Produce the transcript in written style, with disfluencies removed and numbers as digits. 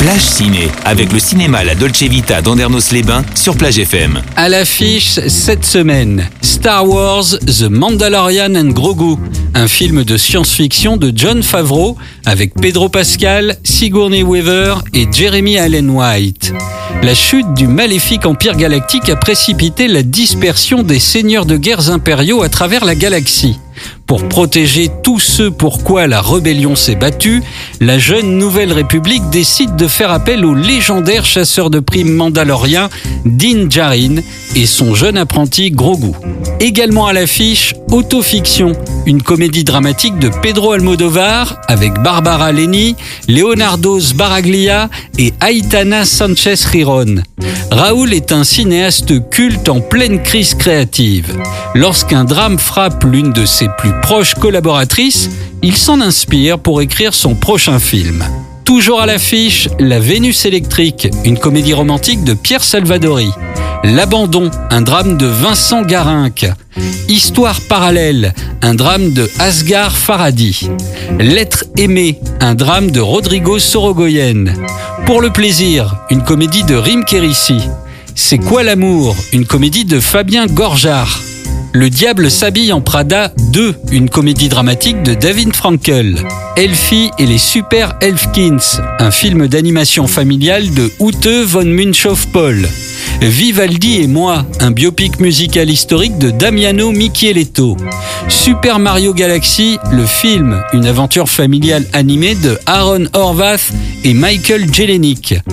Plage Ciné, avec le cinéma La Dolce Vita d'Andernos-les-Bains sur Plage FM. À l'affiche cette semaine, Star Wars The Mandalorian and Grogu, un film de science-fiction de Jon Favreau avec Pedro Pascal, Sigourney Weaver et Jeremy Allen White. La chute du maléfique empire galactique a précipité la dispersion des seigneurs de guerres impériaux à travers la galaxie. Pour protéger tous ceux pour quoi la rébellion s'est battue, la jeune Nouvelle République décide de faire appel au légendaire chasseur de primes mandalorien Din Djarin et son jeune apprenti Grogu. Également à l'affiche, Autofiction, une comédie dramatique de Pedro Almodovar avec Barbara Leni, Leonardo Sbaraglia et Aitana Sanchez Giron. Raoul est un cinéaste culte en pleine crise créative. Lorsqu'un drame frappe l'une de ses plus proches collaboratrices, il s'en inspire pour écrire son prochain film. Toujours à l'affiche, La Vénus électrique, une comédie romantique de Pierre Salvadori. L'abandon, un drame de Vincent Garinck. Histoire parallèle, un drame de Asghar Farhadi. L'être aimé, un drame de Rodrigo Sorogoyen. Pour le plaisir, une comédie de Rim Kérissi. C'est quoi l'amour, une comédie de Fabien Gorjard. Le diable s'habille en Prada 2, une comédie dramatique de David Frankel. Elfie et les Super Elfkins, un film d'animation familiale de Ute von Münchow-Pohl. Vivaldi et moi, un biopic musical historique de Damiano Micheletto. Super Mario Galaxy, le film, une aventure familiale animée de Aaron Horvath et Michael Jelenic.